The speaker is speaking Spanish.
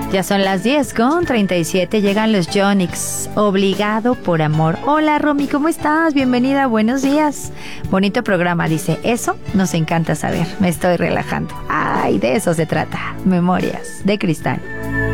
Ya son las 10:37, llegan los Yonix, Obligado por Amor. Hola Romy, ¿cómo estás? Bienvenida, buenos días. Bonito programa, dice, eso nos encanta saber, me estoy relajando. Ay, de eso se trata, Memorias de Cristal.